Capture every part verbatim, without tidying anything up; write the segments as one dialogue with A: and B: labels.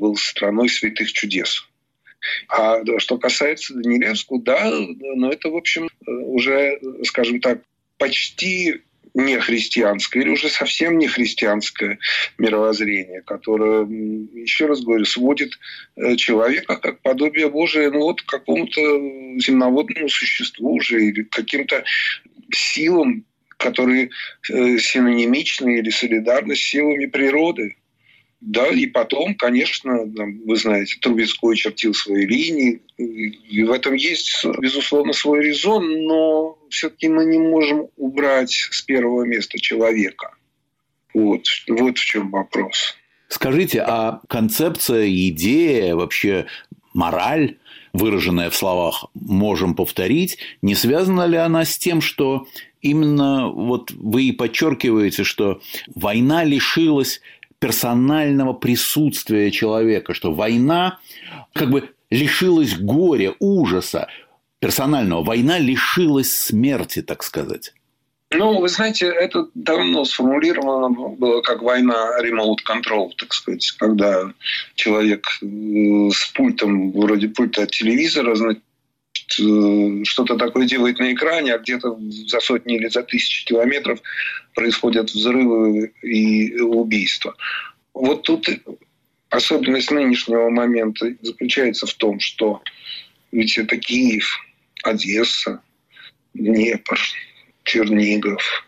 A: был страной святых чудес. А что касается Данилевского, да, но это, в общем, уже, скажем так, почти не христианское или уже совсем не христианское мировоззрение, которое, еще раз говорю, сводит человека как подобие Божие, ну вот к какому-то земноводному существу уже или к каким-то силам, которые синонимичны или солидарны с силами природы. Да, и потом, конечно, вы знаете, Трубецкой чертил свои линии, и в этом есть, безусловно, свой резон, но все-таки мы не можем убрать с первого места человека. Вот, вот в чем вопрос.
B: Скажите, а концепция, идея, вообще мораль, выраженная в словах «можем повторить», не связана ли она с тем, что именно вот вы и подчеркиваете, что война лишилась персонального присутствия человека, что война как бы лишилась горя, ужаса персонального. Война лишилась смерти, так сказать.
A: Ну, вы знаете, это давно сформулировано было как война remote control, так сказать, когда человек с пультом, вроде пульта от телевизора, значит, что-то такое делает на экране, а где-то за сотни или за тысячи километров происходят взрывы и убийства. Вот тут особенность нынешнего момента заключается в том, что ведь это Киев, Одесса, Днепр, Чернигов.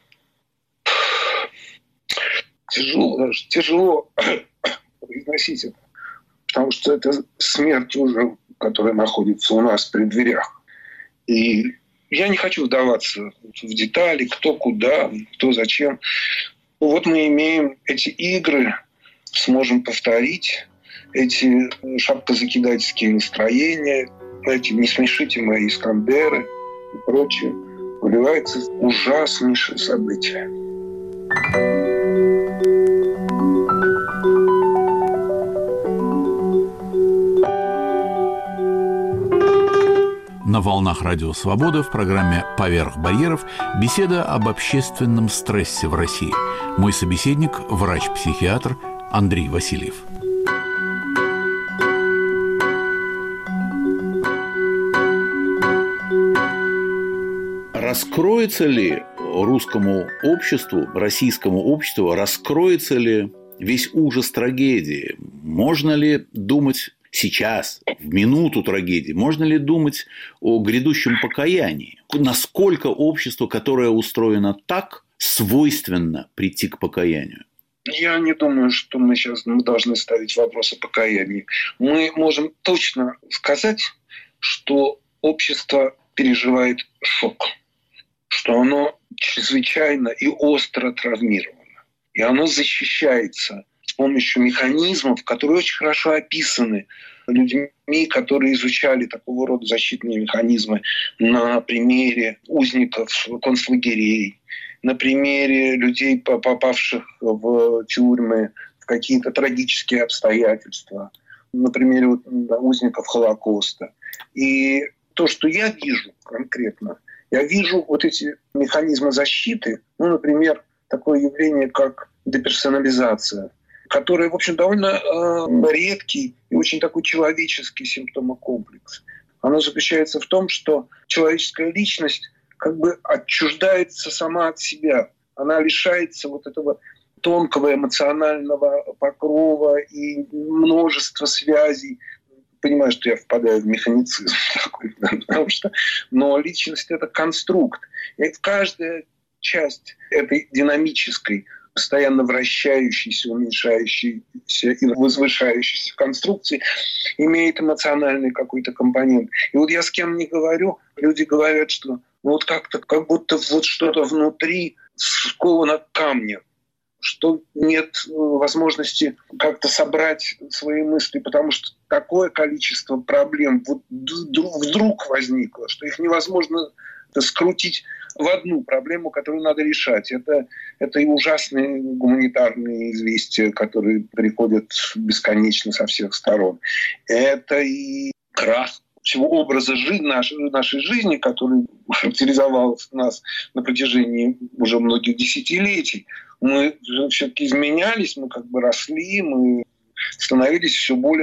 A: Тяжело, тяжело произносить это, потому что это смерть уже, которая находится у нас при дверях. И я не хочу вдаваться в детали, кто куда, кто зачем. Вот мы имеем эти игры, сможем повторить эти шапкозакидательские настроения, эти «не смешите мои Искандеры» и прочее. Выливается ужаснейшее событие.
B: На волнах Радио Свобода в программе «Поверх барьеров» беседа об общественном стрессе в России. Мой собеседник – врач-психиатр Андрей Васильев. Раскроется ли русскому обществу, российскому обществу, раскроется ли весь ужас трагедии? Можно ли думать сейчас, в минуту трагедии, можно ли думать о грядущем покаянии? Насколько общество, которое устроено так, свойственно прийти к покаянию?
A: Я не думаю, что мы сейчас мы должны ставить вопрос о покаянии. Мы можем точно сказать, что общество переживает шок, что оно чрезвычайно и остро травмировано. И оно защищается с помощью механизмов, которые очень хорошо описаны людьми, которые изучали такого рода защитные механизмы на примере узников концлагерей, на примере людей, попавших в тюрьмы, в какие-то трагические обстоятельства, на примере узников Холокоста. И то, что я вижу конкретно, я вижу вот эти механизмы защиты, ну, например, такое явление, как деперсонализация, которое, в общем, довольно э, редкий и очень такой человеческий симптомокомплекс. Оно заключается в том, что человеческая личность как бы отчуждается сама от себя. Она лишается вот этого тонкого эмоционального покрова и множества связей. Понимаю, что я впадаю в механицизм такой, потому что, но личность – это конструкт. И каждая часть этой динамической, постоянно вращающейся, уменьшающейся и возвышающейся конструкции имеет эмоциональный какой-то компонент. И вот я с кем не говорю, люди говорят, что вот как-то, как будто вот что-то внутри сковано камнем, что нет возможности как-то собрать свои мысли, потому что такое количество проблем вот вдруг возникло, что их невозможно скрутить в одну проблему, которую надо решать. Это, это и ужасные гуманитарные известия, которые приходят бесконечно со всех сторон. Это и крах всего образа жизни, нашей, нашей жизни, который характеризовал нас на протяжении уже многих десятилетий. Мы все-таки изменялись, мы как бы росли, мы становились все более